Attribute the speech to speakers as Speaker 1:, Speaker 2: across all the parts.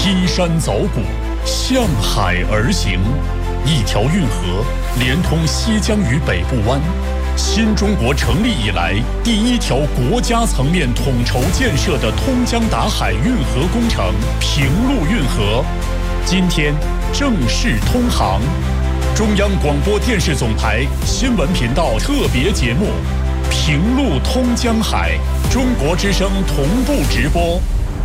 Speaker 1: 劈山凿谷，向海而行。一条运河连通西江与北部湾，新中国成立以来第一条国家层面统筹建设的通江达海运河工程平陆运河，今天正式通航。中央广播电视总台新闻频道特别节目《平陆通江海》，中国之声同步直播。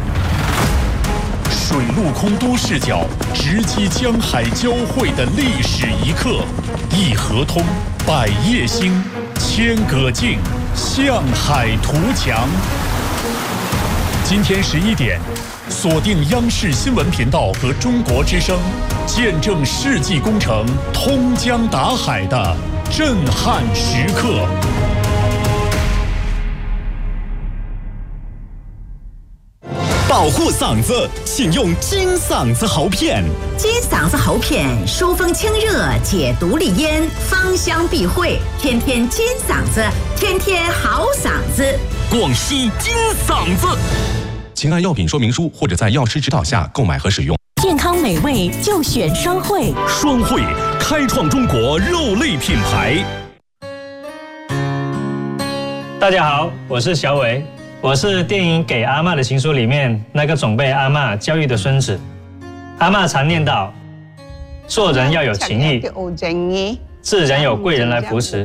Speaker 1: 水陆空多视角直击江海交汇的历史一刻，一河通，百业兴，千舸竞，向海图强。今天11点，锁定央视新闻频道和中国之声，见证世纪工程通江达海的震撼时刻。
Speaker 2: 保护嗓子，请用金嗓子喉片。
Speaker 3: 金嗓子喉片疏风清热，解毒利咽，芳香避秽，天天金嗓子，天天好嗓子。
Speaker 2: 广西金嗓子，请按药品说明书或者在药师指导下购买和使用。
Speaker 4: 健康美味就选双汇，
Speaker 2: 双汇开创中国肉类品牌。
Speaker 5: 大家好，我是小伟。我是电影《给阿嬷的情书》里面那个总被阿嬷教育的孙子。阿嬷常念叨，做人要有情义，自然有贵人来扶持。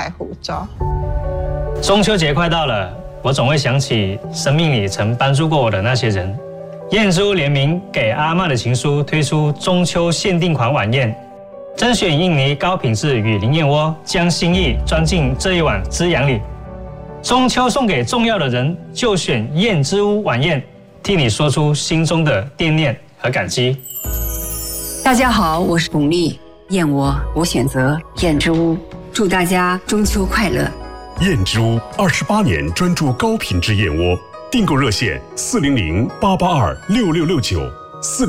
Speaker 5: 中秋节快到了，我总会想起生命里曾帮助过我的那些人。燕之屋联名《给阿嬷的情书》推出中秋限定款晚宴，甄选印尼高品质雨林燕窝，将心意装进这一碗滋养里。中秋送给重要的人，就选燕之屋晚宴，替你说出心中的惦念和感激。
Speaker 6: 大家好，我是巩俐，燕窝我选择燕之屋，祝大家中秋快乐。
Speaker 7: 燕之屋28年专注高品质燕窝，订购热线400-882-6669。